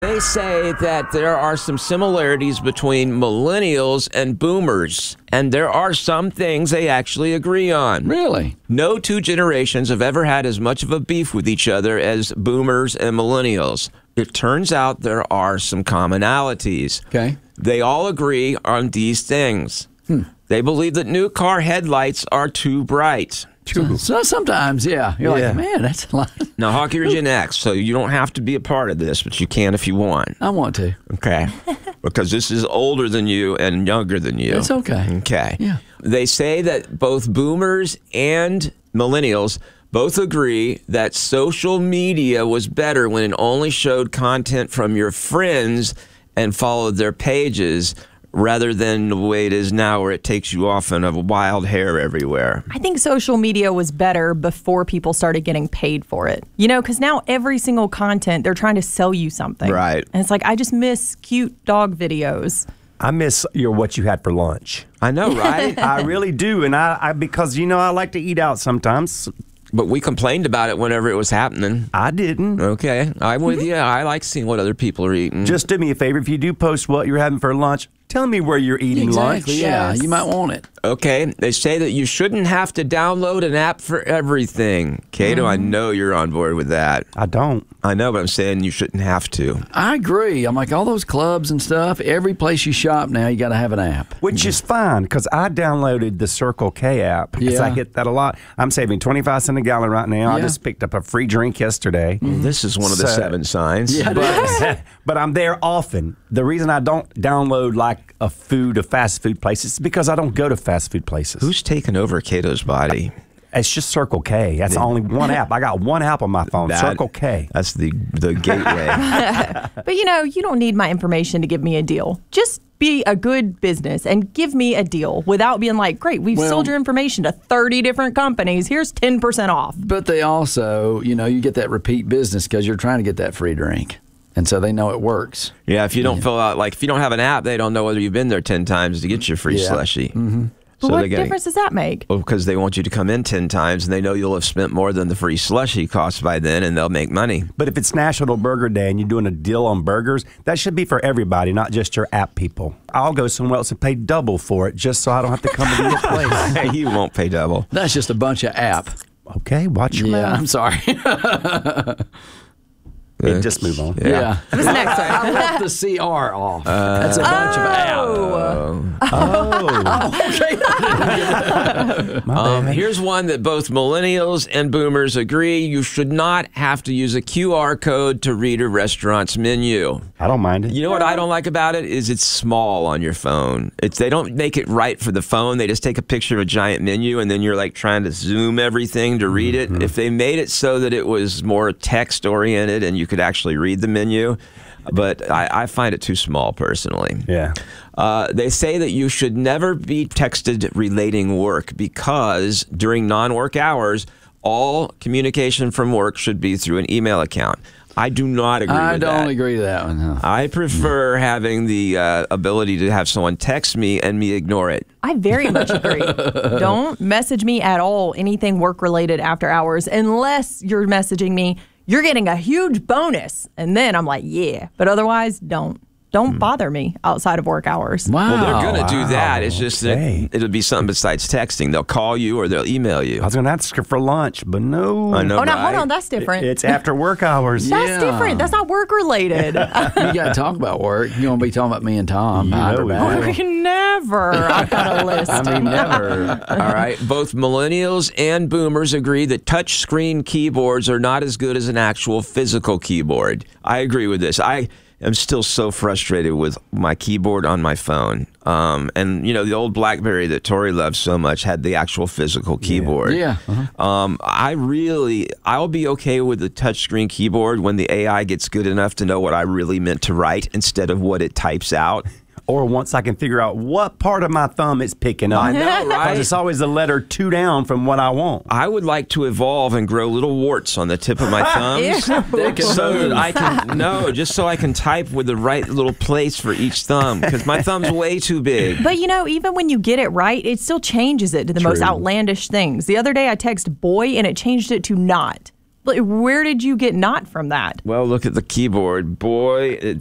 They say that there are some similarities between millennials and boomers, and there are some things they actually agree on. Really? No two generations have ever had as much of a beef with each other as boomers and millennials. It turns out there are some commonalities. Okay. They all agree on these things. They believe that new car headlights are too bright. So sometimes, yeah. You're like, man, that's a lot. Now, Hawk, you're Gen X, so you don't have to be a part of this, but you can if you want. I want to. Okay. Because this is older than you and younger than you. It's okay. Okay. Yeah. They say that both boomers and millennials both agree that social media was better when it only showed content from your friends and followed their pages, rather than the way it is now where it takes you off in a wild hair everywhere. I think social media was better before people started getting paid for it. You know, because now every single content, they're trying to sell you something. Right. And it's like, I just miss cute dog videos. I miss what you had for lunch. I know, right? I really do. And I because, I like to eat out sometimes. But we complained about it whenever it was happening. I didn't. Okay. I'm with you. I like seeing what other people are eating. Just do me a favor. If you do post what you're having for lunch, tell me where you're eating lunch. Yeah, you might want it. Okay, they say that you shouldn't have to download an app for everything. Cato, I know you're on board with that. I don't. I know, but I'm saying you shouldn't have to. I agree. I'm like, all those clubs and stuff, every place you shop now, you got to have an app. Which is fine, because I downloaded the Circle K app, because I get that a lot. I'm saving 25 cents a gallon right now. I just picked up a free drink yesterday. This is one of the 7 signs. Yeah, but I'm there often. The reason I don't download like a fast food place is because I don't go to fast food places. Who's taken over Cato's body? It's just Circle K. That's only one app. I got one app on my phone, Circle K. That's the gateway. But you don't need my information to give me a deal. Just be a good business and give me a deal without being like, great, we've sold your information to 30 different companies. Here's 10% off. But they also, you get that repeat business because you're trying to get that free drink. And so they know it works. Yeah, if you don't fill out, if you don't have an app, they don't know whether you've been there 10 times to get your free slushy. Mm-hmm. But what difference does that make? Well, because they want you to come in 10 times, and they know you'll have spent more than the free slushy costs by then, and they'll make money. But if it's National Burger Day and you're doing a deal on burgers, that should be for everybody, not just your app people. I'll go somewhere else and pay double for it just so I don't have to come to your place. Hey, you won't pay double. That's just a bunch of app. Okay, watch your mouth. I'm sorry. Just move on. Yeah. What's next one? I left the CR off. That's a bunch of app. Here's one that both millennials and boomers agree. You should not have to use a QR code to read a restaurant's menu. I don't mind it. You know what I don't like about it is it's small on your phone. They don't make it right for the phone. They just take a picture of a giant menu, and then you're like trying to zoom everything to read it. If they made it so that it was more text oriented and you could actually read the menu, but I find it too small personally. Yeah. They say that you should never be texted relating work because during non-work hours, all communication from work should be through an email account. I do not agree with that. I don't agree with that one. No. I prefer having the ability to have someone text me and me ignore it. I very much agree. Don't message me at all, anything work-related after hours, unless you're messaging me, you're getting a huge bonus. And then I'm like, yeah. But otherwise, don't bother me outside of work hours. Wow. Well, they're going to do that. It's just that it'll be something besides texting. They'll call you or they'll email you. I was going to ask her for lunch, but no. I know. Oh, no, hold on. That's different. It's after work hours. That's different. That's not work-related. You got to talk about work. You're going to be talking about me and Tom. Never. I've got a list. I mean, never. All right. Both millennials and boomers agree that touchscreen keyboards are not as good as an actual physical keyboard. I agree with this. I'm still so frustrated with my keyboard on my phone. And, the old BlackBerry that Tori loves so much had the actual physical keyboard. Yeah. I'll be okay with the touchscreen keyboard when the AI gets good enough to know what I really meant to write instead of what it types out. Or once I can figure out what part of my thumb it's picking up. I know, right? Because it's always a letter 2 down from what I want. I would like to evolve and grow little warts on the tip of my thumbs so that I can just so I can type with the right little place for each thumb because my thumb's way too big. But even when you get it right, it still changes it to the most outlandish things. The other day I texted boy and it changed it to not. Like, where did you get not from that? Well, look at the keyboard. Boy,